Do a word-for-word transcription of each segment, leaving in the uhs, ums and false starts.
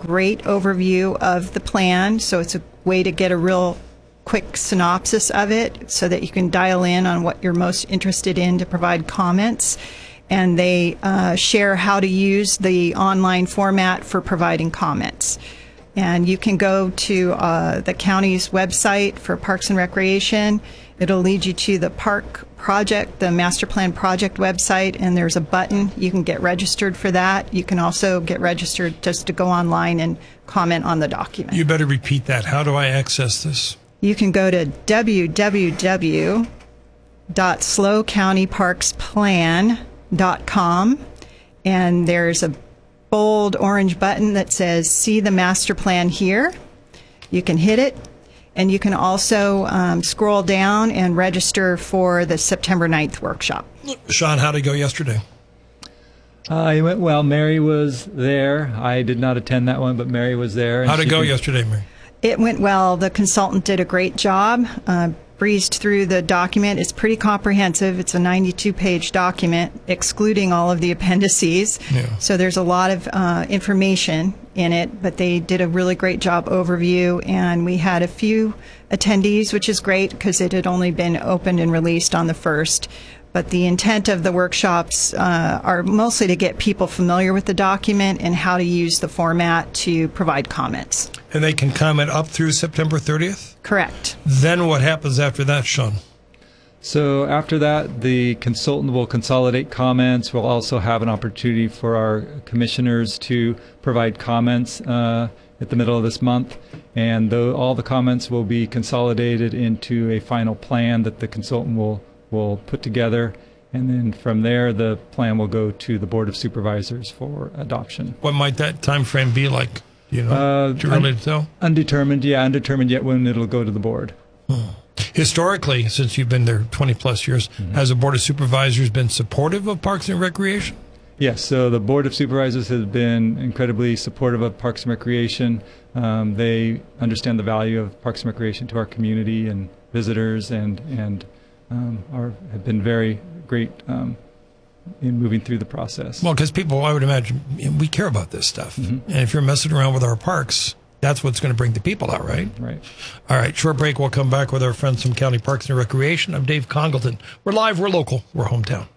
great overview of the plan, so it's a way to get a real quick synopsis of it so that you can dial in on what you're most interested in to provide comments. And they uh, share how to use the online format for providing comments. And you can go to uh, the county's website for Parks and Recreation. It'll lead you to the park project, the master plan project website, and there's a button. You can get registered for that. You can also get registered just to go online and comment on the document. You better repeat that. How do I access this? You can go to w w w dot slow county parks plan dot com, and there's a bold orange button that says see the master plan here. You can hit it, and you can also um, scroll down and register for the September ninth workshop. Sean, how did it go yesterday? Uh, it went well. Mary was there. I did not attend that one, but Mary was there. How did it go yesterday, Mary? It went well. The consultant did a great job, uh, breezed through the document. It's pretty comprehensive. It's a ninety-two page document, excluding all of the appendices. Yeah. So there's a lot of uh, information in it, but they did a really great job overview, and we had a few attendees, which is great because it had only been opened and released on the first. But the intent of the workshops uh, are mostly to get people familiar with the document and how to use the format to provide comments. And they can comment up through September thirtieth? Correct. Then what happens after that, Sean? So after that, the consultant will consolidate comments. We'll also have an opportunity for our commissioners to provide comments uh, at the middle of this month. And the, all the comments will be consolidated into a final plan that the consultant will will put together, and then from there the plan will go to the Board of Supervisors for adoption. What might that time frame be like? Do you know? Uh, Too early to tell? Undetermined, yeah, undetermined yet when it'll go to the board. Hmm. Historically, since you've been there twenty plus years, mm-hmm. has the Board of Supervisors been supportive of Parks and Recreation? Yes, so the Board of Supervisors has been incredibly supportive of Parks and Recreation. Um, they understand the value of Parks and Recreation to our community and visitors, and and Um, are, have been very great um, in moving through the process. Well, because people, I would imagine, we care about this stuff. Mm-hmm. And if you're messing around with our parks, that's what's going to bring the people out, right? Right. All right, short break. We'll come back with our friends from County Parks and Recreation. I'm Dave Congleton. We're live, we're local, we're hometown.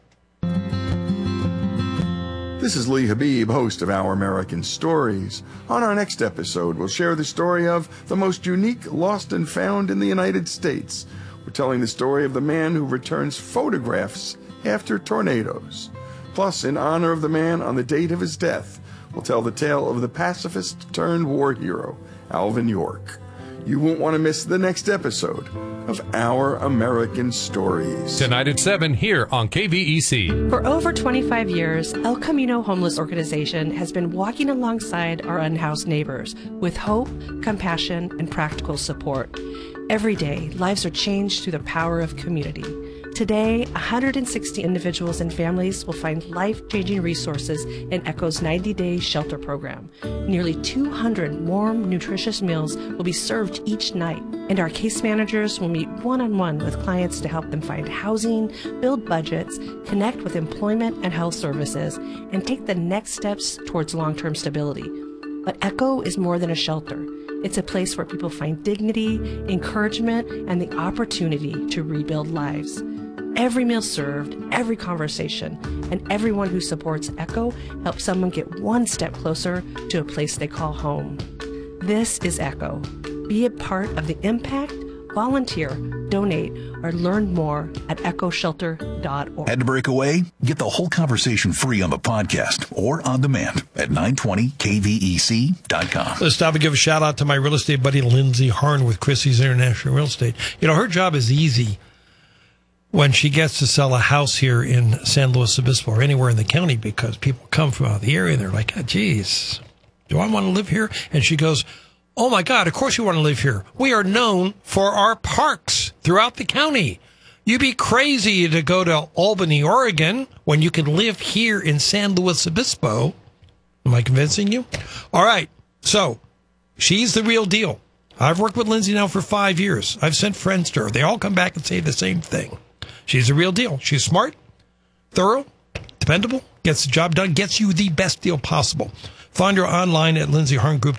This is Lee Habib, host of Our American Stories. On our next episode, we'll share the story of the most unique lost and found in the United States. We're telling the story of the man who returns photographs after tornadoes. Plus, in honor of the man on the date of his death, we'll tell the tale of the pacifist turned war hero, Alvin York. You won't want to miss the next episode of Our American Stories. Tonight at seven here on K V E C. For over twenty-five years, El Camino Homeless Organization has been walking alongside our unhoused neighbors with hope, compassion, and practical support. Every day, lives are changed through the power of community. Today, one hundred sixty individuals and families will find life-changing resources in ECHO's ninety-day shelter program. Nearly two hundred warm, nutritious meals will be served each night, and our case managers will meet one-on-one with clients to help them find housing, build budgets, connect with employment and health services, and take the next steps towards long-term stability. But ECHO is more than a shelter. It's a place where people find dignity, encouragement, and the opportunity to rebuild lives. Every meal served, every conversation, and everyone who supports ECHO helps someone get one step closer to a place they call home. This is ECHO. Be a part of the impact, volunteer, donate, or learn more at echo shelter dot org. Had to break away? Get the whole conversation free on the podcast or on demand at nine twenty K V E C dot com. Let's stop and give a shout out to my real estate buddy, Lindsay Harn with Chrissy's International Real Estate. You know, her job is easy when she gets to sell a house here in San Luis Obispo or anywhere in the county, because people come from out of the area and they're like, oh, geez, do I want to live here? And she goes, oh, my God, of course you want to live here. We are known for our parks throughout the county. You'd be crazy to go to Albany, Oregon, when you can live here in San Luis Obispo. Am I convincing you? All right. So she's the real deal. I've worked with Lindsay now for five years. I've sent friends to her. They all come back and say the same thing. She's the real deal. She's smart, thorough, dependable, gets the job done, gets you the best deal possible. Find her online at lindsay harn group